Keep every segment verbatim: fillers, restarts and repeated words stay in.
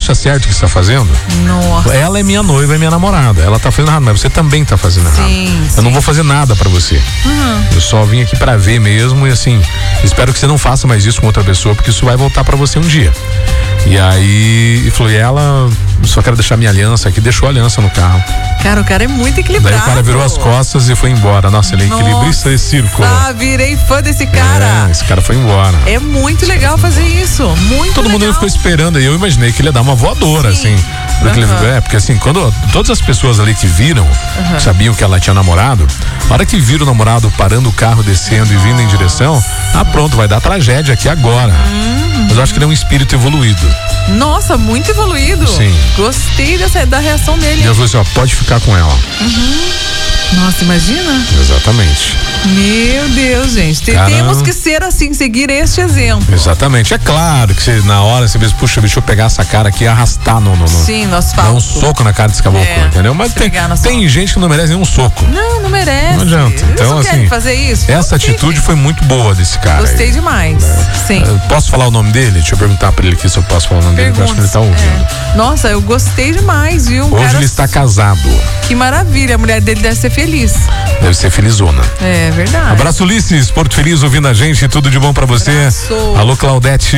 acha certo o que você tá fazendo? Nossa. Ela é minha noiva, é minha namorada. Ela tá fazendo errado, mas você também tá fazendo errado. Sim, Eu sim. não vou fazer nada pra você. Uhum. Eu só vim aqui pra ver mesmo e assim, espero que você não faça mais isso com outra pessoa, porque isso vai voltar pra você um dia. E aí, e falou, e ela, só quero deixar minha aliança aqui, deixou a aliança no carro. Cara, o cara é muito equilibrado. Daí o cara virou as costas e foi embora. Nossa, ele é equilibrista e círculo. Ah, virei fã desse cara. É, esse cara foi embora. É muito legal fazer isso. Muito Todo legal. mundo ficou esperando e eu imaginei que ele ia dar uma voadora, Sim. assim. Porque, Uhum. ele, é, porque assim, quando todas as pessoas ali que viram, Uhum. sabiam que ela tinha namorado, na hora que viram o namorado parando o carro, descendo e vindo em direção, ah, pronto, vai dar tragédia aqui agora. Uhum. Mas eu acho que ele é um espírito evoluído. Nossa, muito evoluído. Sim. Gostei dessa, da reação dele. E eu falei assim, ó, pode ficar com ela. Uhum. Nossa, imagina. Exatamente. Meu Deus, gente. Te- Cara... Temos que ser assim, seguir este exemplo. Exatamente. É claro que você, na hora, você pensa, puxa, deixa eu pegar essa cara aqui e arrastar no, no, no Sim, no asfalto. dar um soco na cara desse caboclo, É, entendeu? Mas tem, esfregar no tem gente que não merece nenhum soco. Não, não merece. Não adianta. Eles Então, não querem assim, fazer isso. essa Não tem atitude jeito. foi muito boa desse cara. Gostei aí. demais. Sim. Eu posso falar o nome dele? Deixa eu perguntar pra ele aqui se eu posso falar o nome dele, porque eu acho que ele tá ouvindo. É. Nossa, eu gostei demais, viu? Um Hoje cara- ele está casado. Que maravilha, a mulher dele deve ser feliz. Deve ser felizona. É verdade. Abraço, Ulisses, Porto Feliz, ouvindo a gente, tudo de bom pra você. Abraço. Alô, Claudete.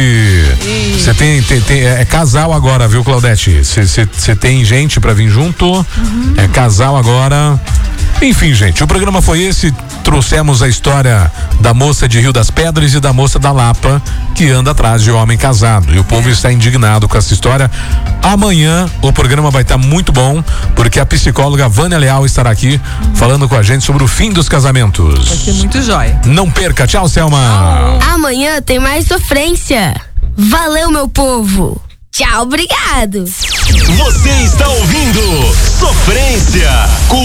Você tem, tem, tem- é casal agora, viu, Claudete? Você tem gente pra vir junto? Uhum. É casal agora. Enfim, gente, o programa foi esse. Trouxemos a história da moça de Rio das Pedras e da moça da Lapa que anda atrás de homem casado. E o povo está indignado com essa história. Amanhã o programa vai estar muito bom, porque a psicóloga Vânia Leal estará aqui falando com a gente sobre o fim dos casamentos. Vai ser muito jóia. Não perca. Tchau, Selma. Amanhã tem mais sofrência. Valeu, meu povo. Tchau, obrigado. Você está ouvindo Sofrência com